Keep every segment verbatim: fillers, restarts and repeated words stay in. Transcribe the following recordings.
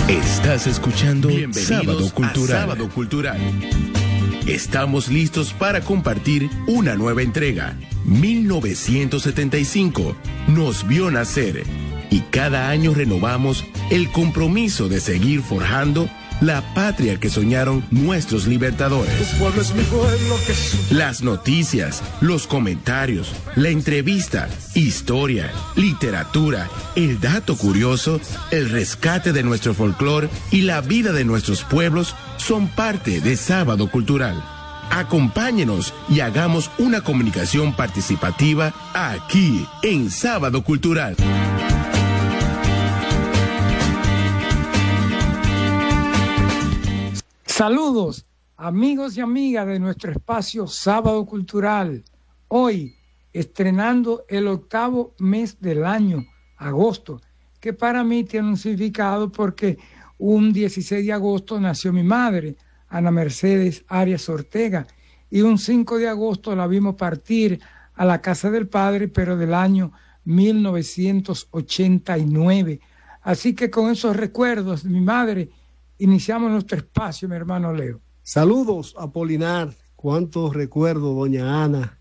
Estás escuchando Sábado Cultural. a Sábado Cultural. Estamos listos para compartir una nueva entrega. mil novecientos setenta y cinco nos vio nacer y cada año renovamos el compromiso de seguir forjando la patria que soñaron nuestros libertadores. Tu pueblo es mi pueblo, Jesús. Las noticias, los comentarios, la entrevista, historia, literatura, el dato curioso, el rescate de nuestro folclore y la vida de nuestros pueblos son parte de Sábado Cultural. Acompáñenos y hagamos una comunicación participativa aquí en Sábado Cultural. Saludos, amigos y amigas de nuestro espacio Sábado Cultural. Hoy, estrenando el octavo mes del año, agosto, que para mí tiene un significado porque un dieciséis de agosto nació mi madre, Ana Mercedes Arias Ortega, y un cinco de agosto la vimos partir a la casa del padre, pero del año mil novecientos ochenta y nueve. Así que con esos recuerdos de mi madre, iniciamos nuestro espacio, mi hermano Leo. Saludos, Apolinar. Cuántos recuerdos, doña Ana.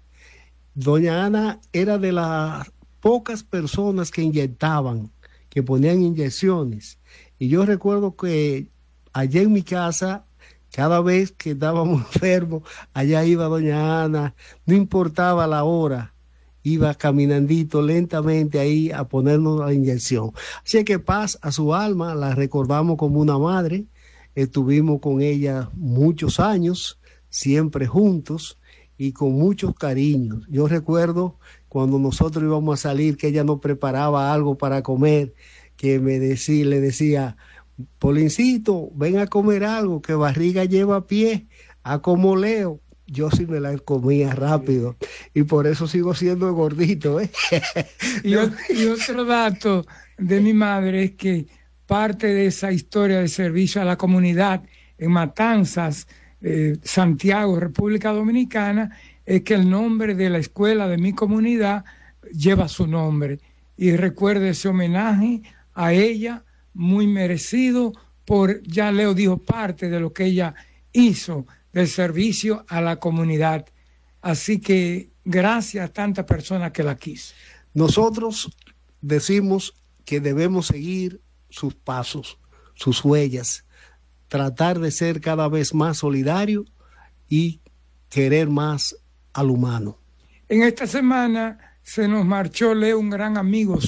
Doña Ana era de las pocas personas que inyectaban, que ponían inyecciones. Y yo recuerdo que allá en mi casa, cada vez que estábamos enfermos, allá iba doña Ana, no importaba la hora, iba caminandito lentamente ahí a ponernos la inyección. Así que paz a su alma, la recordamos como una madre. Estuvimos con ella muchos años, siempre juntos y con muchos cariños. Yo recuerdo cuando nosotros íbamos a salir que ella nos preparaba algo para comer, que me decía, le decía, Polincito, ven a comer algo, que barriga lleva pie, a como Leo. Yo sí me la comía rápido y por eso sigo siendo gordito, ¿eh? y, y otro dato de mi madre es que parte de esa historia de servicio a la comunidad en Matanzas, eh, Santiago, República Dominicana, es que el nombre de la escuela de mi comunidad lleva su nombre. Y recuerdo ese homenaje a ella, muy merecido por, ya Leo dijo, parte de lo que ella hizo del servicio a la comunidad. Así que gracias a tantas personas que la quiso. Nosotros decimos que debemos seguir sus pasos, sus huellas, tratar de ser cada vez más solidario y querer más al humano. En esta semana se nos marchó, Leo, un gran amigo